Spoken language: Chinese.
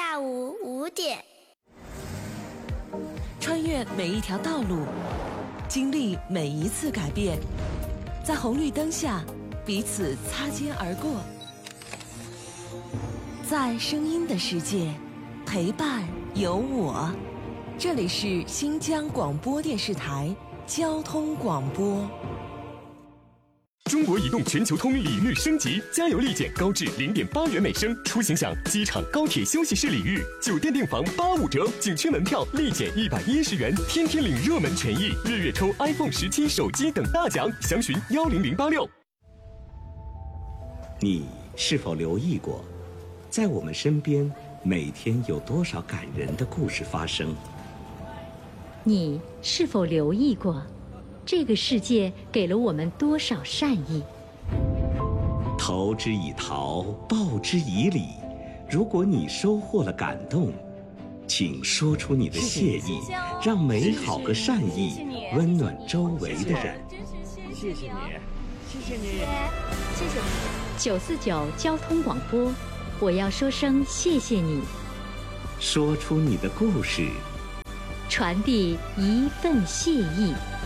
下午5点。 穿越每一条道路，经历每一次改变，在红绿灯下彼此擦肩而过，在声音的世界陪伴有我。这里是新疆广播电视台交通广播。 中国移动全球通礼遇升级，加油立减高至0.8元每升，出行享机场、高铁休息室礼遇，酒店订房85折，景区门票立减110元，天天领热门权益，日月抽 iPhone 17手机等大奖，详询10086。 你是否留意过，在我们身边每天有多少感人的故事发生？ 你是否留意过，这个世界给了我们多少善意？ 投之以桃，报之以李。如果你收获了感动，请说出你的谢意，让美好和善意温暖周围的人。 谢谢你，谢谢你， 谢谢你。 949交通广播，我要说声谢谢你。 说出你的故事， 传递一份谢意。